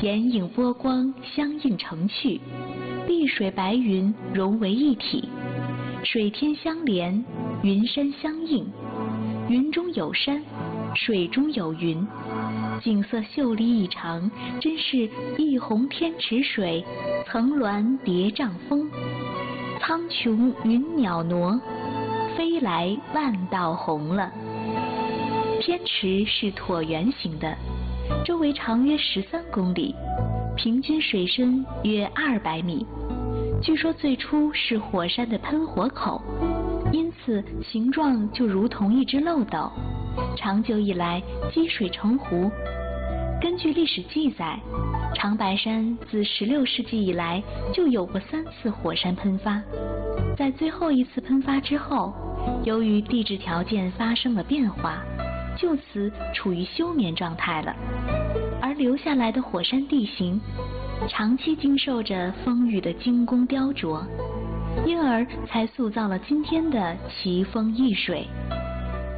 岩影波光相映成趣，碧水白云融为一体，水天相连，云山相映，云中有山，水中有云，景色秀丽异常，真是一泓天池水，层峦叠嶂峰，苍穹云袅娜，飞来万道红了。天池是椭圆形的，周围长约13公里，平均水深约200米。据说最初是火山的喷火口，因此形状就如同一只漏斗，长久以来积水成湖。根据历史记载，长白山自16世纪以来就有过3次火山喷发，在最后一次喷发之后，由于地质条件发生了变化，就此处于休眠状态了，而留下来的火山地形长期经受着风雨的精工雕琢，因而才塑造了今天的奇峰异水。